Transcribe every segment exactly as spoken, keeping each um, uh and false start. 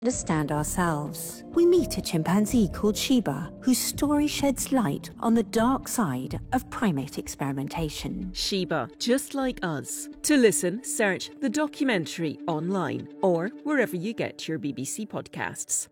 understand ourselves. We meet a chimpanzee called Shiba, whose story sheds light on the dark side of primate experimentation. Shiba, just like us. To listen, search the documentary online or wherever you get your B B C podcasts.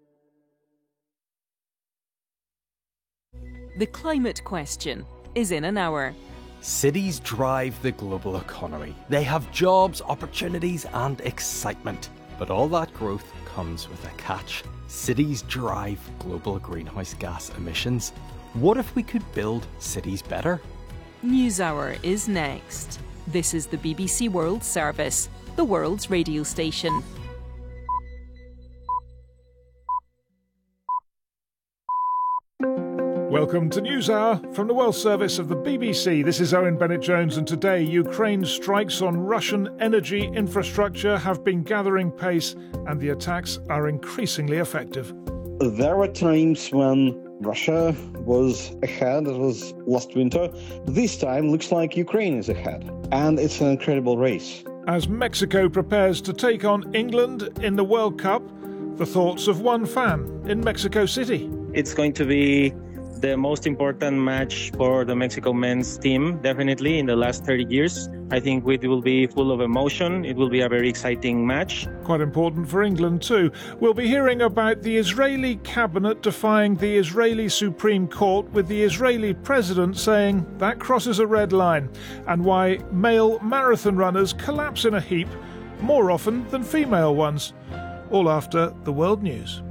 The climate question is in an hour. Cities drive the global economy. They have jobs, opportunities and excitement. But all that growth comes with a catch. Cities drive global greenhouse gas emissions. What if we could build cities better? NewsHour is next. This is the B B C World Service, the world's radio station. Welcome to NewsHour from the World Service of the B B C. This is Owen Bennett-Jones, and today Ukraine's strikes on Russian energy infrastructure have been gathering pace and the attacks are increasingly effective. There were times when Russia was ahead. It was last winter. This time looks like Ukraine is ahead, and it's an incredible race. As Mexico prepares to take on England in the World Cup, the thoughts of one fan in Mexico City. It's going to be the most important match for the Mexico men's team, definitely, in the last thirty years. I think it will be full of emotion. It will be a very exciting match. Quite important for England too. We'll be hearing about the Israeli cabinet defying the Israeli Supreme Court, with the Israeli president saying that crosses a red line, and why male marathon runners collapse in a heap more often than female ones. All after the world news.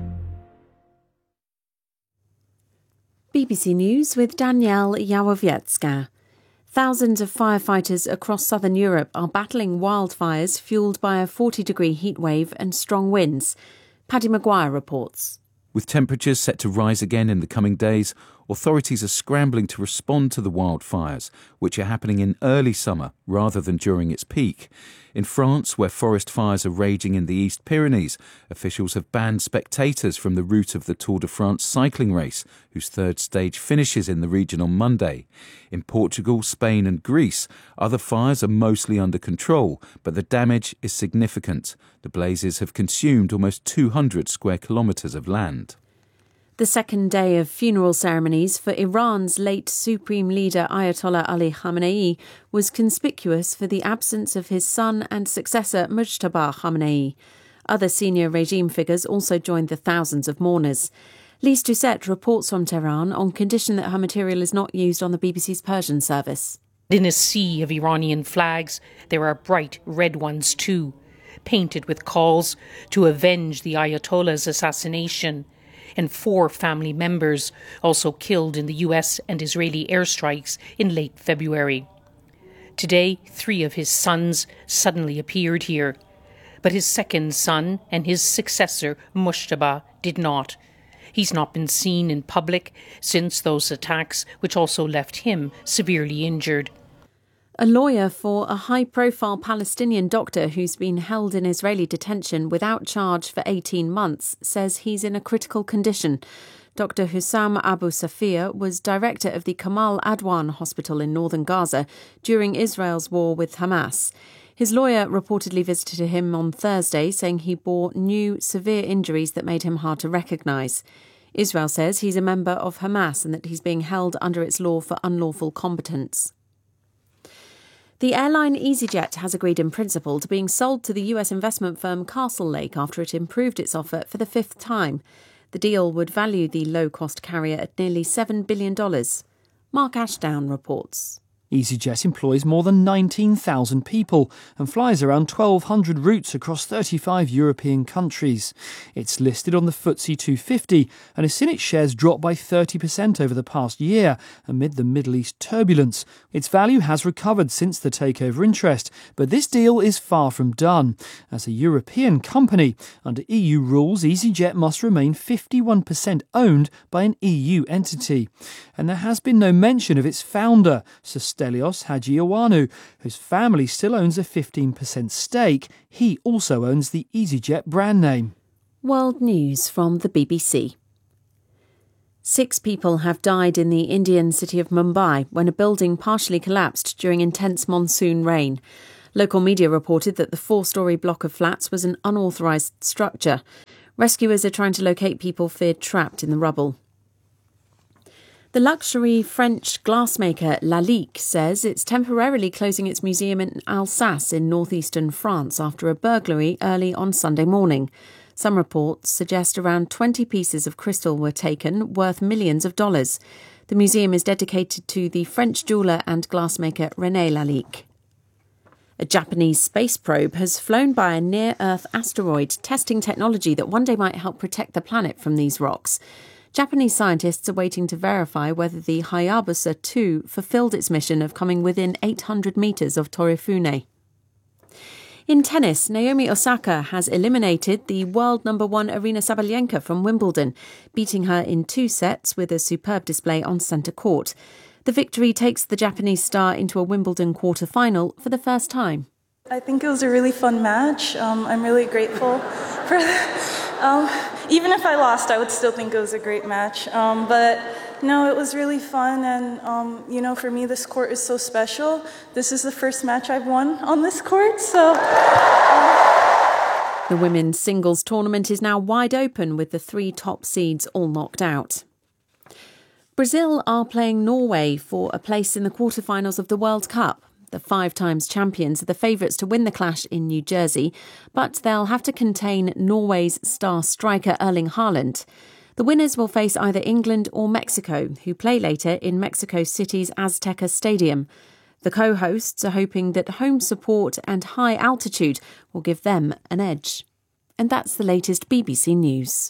B B C News with Danielle Yawowiecka. Thousands of firefighters across southern Europe are battling wildfires fuelled by a forty-degree heatwave and strong winds. Paddy Maguire reports. With temperatures set to rise again in the coming days, authorities are scrambling to respond to the wildfires, which are happening in early summer rather than during its peak. In France, where forest fires are raging in the East Pyrenees, officials have banned spectators from the route of the Tour de France cycling race, whose third stage finishes in the region on Monday. In Portugal, Spain and Greece, other fires are mostly under control, but the damage is significant. The blazes have consumed almost two hundred square kilometres of land. The second day of funeral ceremonies for Iran's late Supreme Leader Ayatollah Ali Khamenei was conspicuous for the absence of his son and successor Mujtaba Khamenei. Other senior regime figures also joined the thousands of mourners. Lise Doucette reports from Tehran on condition that her material is not used on the B B C's Persian service. In a sea of Iranian flags, there are bright red ones too, painted with calls to avenge the Ayatollah's assassination. And four family members also killed in the U S and Israeli airstrikes in late February. Today, three of his sons suddenly appeared here, but his second son and his successor, Mujtaba, did not. He's not been seen in public since those attacks, which also left him severely injured. A lawyer for a high-profile Palestinian doctor who's been held in Israeli detention without charge for eighteen months says he's in a critical condition. Doctor Hussam Abu Safia was director of the Kamal Adwan Hospital in northern Gaza during Israel's war with Hamas. His lawyer reportedly visited him on Thursday, saying he bore new severe injuries that made him hard to recognise. Israel says he's a member of Hamas and that he's being held under its law for unlawful combatants. The airline EasyJet has agreed in principle to being sold to the U S investment firm Castlelake after it improved its offer for the fifth time. The deal would value the low-cost carrier at nearly seven billion dollars. Mark Ashdown reports. EasyJet employs more than nineteen thousand people and flies around twelve hundred routes across thirty-five European countries. It's listed on the F T S E two fifty and has seen its shares drop by thirty percent over the past year amid the Middle East turbulence. Its value has recovered since the takeover interest, but this deal is far from done. As a European company, under E U rules, EasyJet must remain fifty-one percent owned by an E U entity. And there has been no mention of its founder, Stelios Hadjiowanu, whose family still owns a fifteen percent stake. He also owns the EasyJet brand name. World News from the B B C. Six people have died in the Indian city of Mumbai when a building partially collapsed during intense monsoon rain. Local media reported that the four-storey block of flats was an unauthorised structure. Rescuers are trying to locate people feared trapped in the rubble. The luxury French glassmaker Lalique says it's temporarily closing its museum in Alsace in northeastern France after a burglary early on Sunday morning. Some reports suggest around twenty pieces of crystal were taken, worth millions of dollars. The museum is dedicated to the French jeweller and glassmaker René Lalique. A Japanese space probe has flown by a near-Earth asteroid, testing technology that one day might help protect the planet from these rocks. Japanese scientists are waiting to verify whether the Hayabusa two fulfilled its mission of coming within eight hundred metres of Torifune. In tennis, Naomi Osaka has eliminated the world number one Aryna Sabalenka from Wimbledon, beating her in two sets with a superb display on centre court. The victory takes the Japanese star into a Wimbledon quarter-final for the first time. I think it was a really fun match. Um, I'm really grateful for that. Um, even if I lost, I would still think it was a great match. Um, but no, it was really fun. And, um, you know, for me, this court is so special. This is the first match I've won on this court. So. Um... The women's singles tournament is now wide open with the three top seeds all knocked out. Brazil are playing Norway for a place in the quarterfinals of the World Cup. The five times champions are the favourites to win the clash in New Jersey, but they'll have to contain Norway's star striker Erling Haaland. The winners will face either England or Mexico, who play later in Mexico City's Azteca Stadium. The co-hosts are hoping that home support and high altitude will give them an edge. And that's the latest B B C News.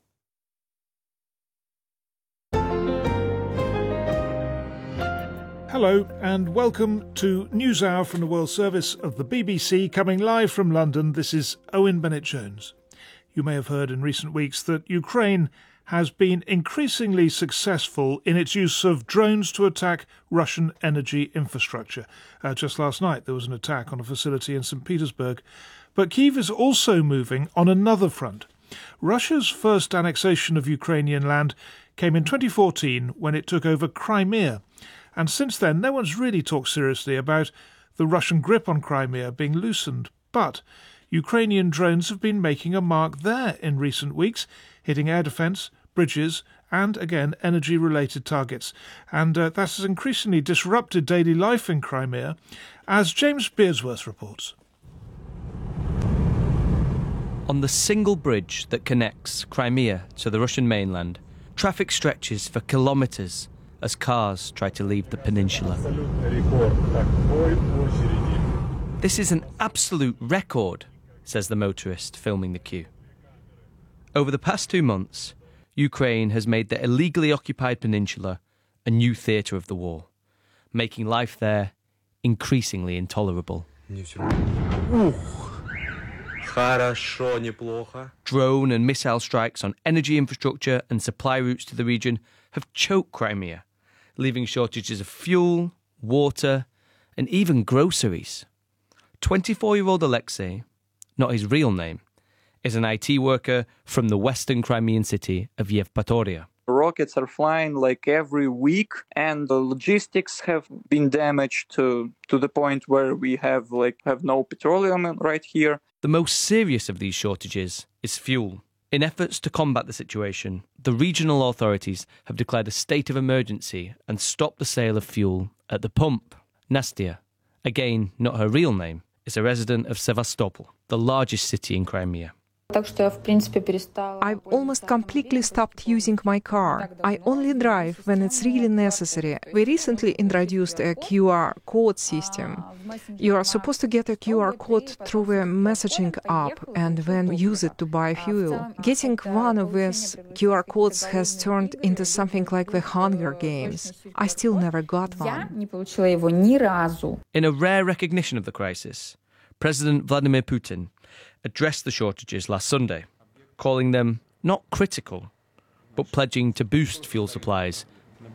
Hello and welcome to NewsHour from the World Service of the B B C, coming live from London. This is Owen Bennett-Jones. You may have heard in recent weeks that Ukraine has been increasingly successful in its use of drones to attack Russian energy infrastructure. Uh, just last night there was an attack on a facility in Saint Petersburg. But Kyiv is also moving on another front. Russia's first annexation of Ukrainian land came in twenty fourteen when it took over Crimea. And since then, no one's really talked seriously about the Russian grip on Crimea being loosened. But Ukrainian drones have been making a mark there in recent weeks, hitting air defence, bridges and, again, energy-related targets. And uh, that has increasingly disrupted daily life in Crimea, as James Beardsworth reports. On the single bridge that connects Crimea to the Russian mainland, traffic stretches for kilometres as cars try to leave the peninsula. This is an absolute record, says the motorist filming the queue. Over the past two months, Ukraine has made the illegally occupied peninsula a new theatre of the war, making life there increasingly intolerable. Drone and missile strikes on energy infrastructure and supply routes to the region have choked Crimea, leaving shortages of fuel, water, and even groceries. twenty-four-year-old Alexei, not his real name, is an I T worker from the western Crimean city of Yevpatoria. Rockets are flying like every week, and the logistics have been damaged to, to the point where we have like have no petroleum right here. The most serious of these shortages is fuel. In efforts to combat the situation, the regional authorities have declared a state of emergency and stopped the sale of fuel at the pump. Nastia, again not her real name, is a resident of Sevastopol, the largest city in Crimea. I've almost completely stopped using my car. I only drive when it's really necessary. We recently introduced a Q R code system. You are supposed to get a Q R code through a messaging app and then use it to buy fuel. Getting one of these Q R codes has turned into something like the Hunger Games. I still never got one. In a rare recognition of the crisis, President Vladimir Putin addressed the shortages last Sunday, calling them not critical, but pledging to boost fuel supplies.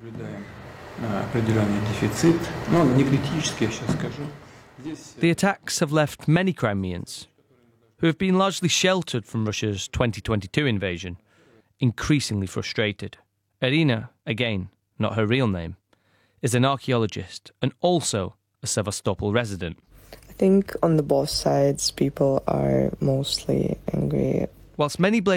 The attacks have left many Crimeans, who have been largely sheltered from Russia's twenty twenty-two invasion, increasingly frustrated. Irina, again, not her real name, is an archaeologist and also a Sevastopol resident. I think on the both sides, people are mostly angry. Whilst many blame